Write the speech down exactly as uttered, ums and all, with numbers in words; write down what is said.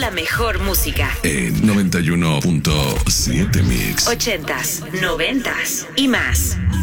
la mejor música. En noventa y uno punto siete Mix. Ochentas, noventas y más.